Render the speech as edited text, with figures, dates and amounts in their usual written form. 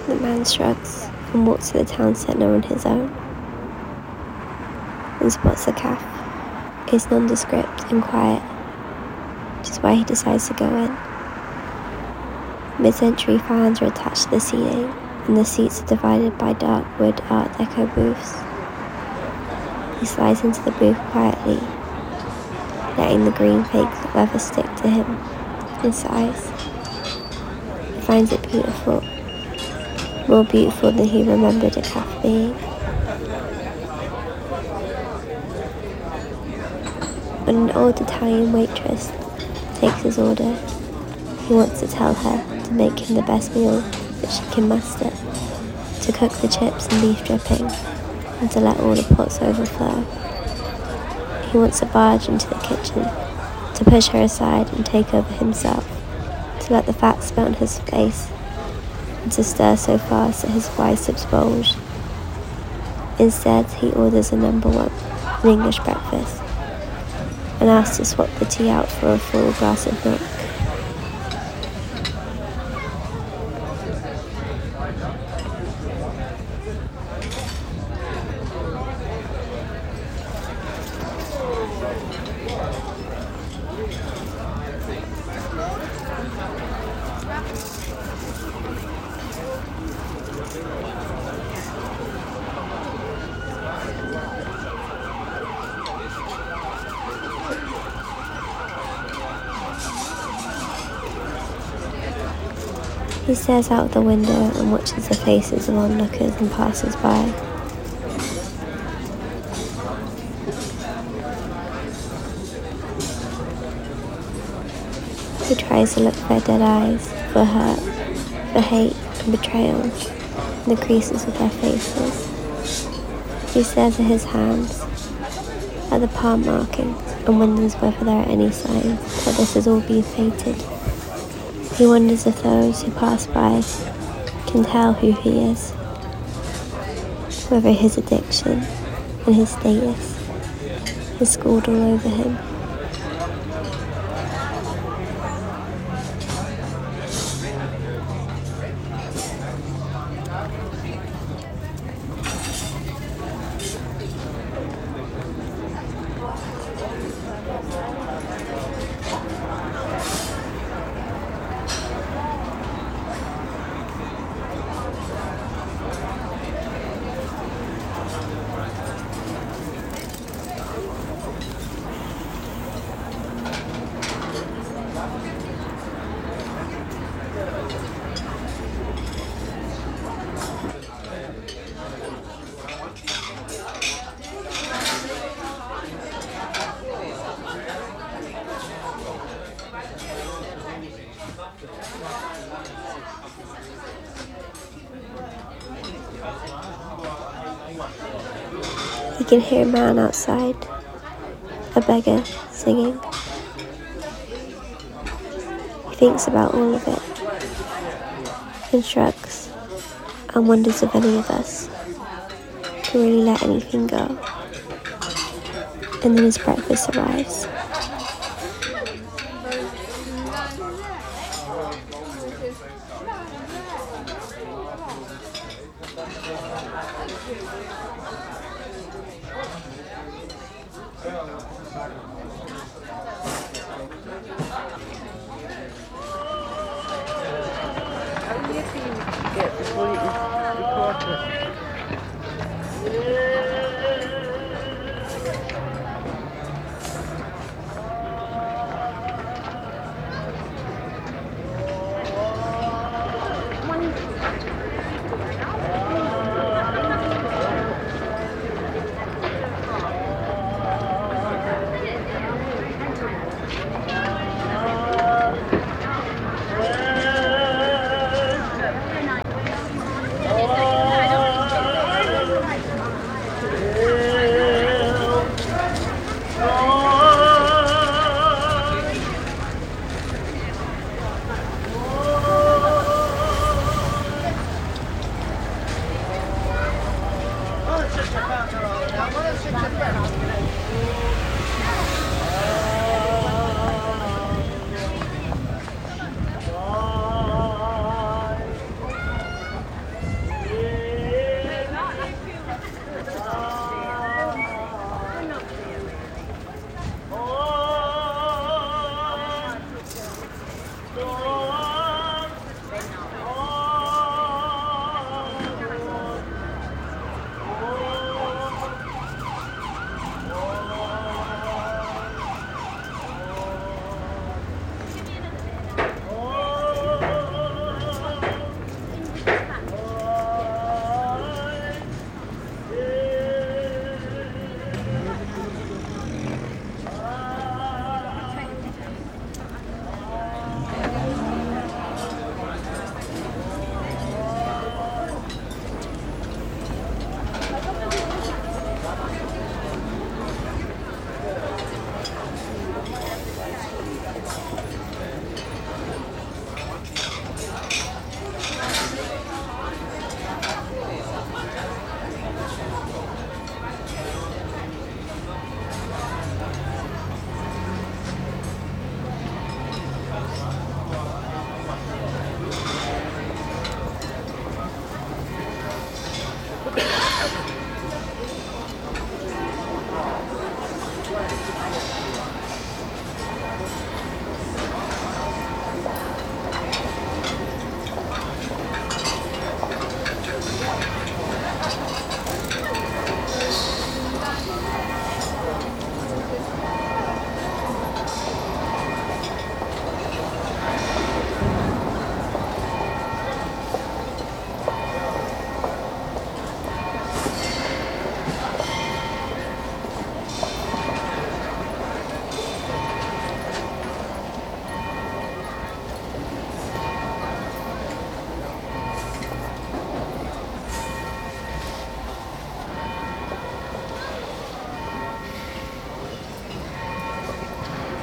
The man shrugs and walks to the town centre on his own and spots the cafe. It's nondescript and quiet, which is why he decides to go in. Mid-century fans are attached to the ceiling, and the seats are divided by dark wood Art Deco booths. He slides into the booth quietly, letting the green fake leather stick to him and sighs. He finds it beautiful, more beautiful than he remembered a cafe being. When an old Italian waitress takes his order, he wants to tell her to make him the best meal that she can muster, to cook the chips and beef dripping, and to let all the pots overflow. He wants to barge into the kitchen, to push her aside and take over himself, to let the fat spill on his face, and to stir so fast that his biceps bulge. Instead, he orders a number one, an English breakfast, and asks to swap the tea out for a full glass of milk. He stares out of the window and watches the faces of onlookers and passers-by. He tries to look for dead eyes, for hurt, for hate and betrayal in the creases of their faces. He stares at his hands, at the palm markings, and wonders whether there are any signs that this has all been fated. He wonders if those who pass by can tell who he is, whether his addiction and his status is scrawled all over him. He can hear a man outside, a beggar, singing. He thinks about all of it, and shrugs, and wonders if any of us can really let anything go. And then his breakfast arrives.